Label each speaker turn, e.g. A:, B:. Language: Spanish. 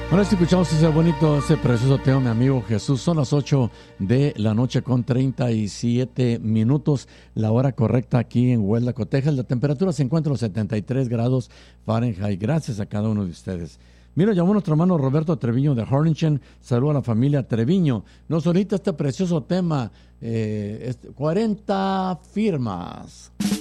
A: Bueno, escuchamos ese precioso tema, mi amigo Jesús. Son las 8 de la noche con 37 minutos, la hora correcta aquí en Huelva, Texas. La temperatura se encuentra a los 73 grados Fahrenheit. Gracias a cada uno de ustedes. Mira, llamó nuestro hermano Roberto Treviño de Harlingen. Saludos a la familia Treviño. Nos solicita este precioso tema, 40 firmas.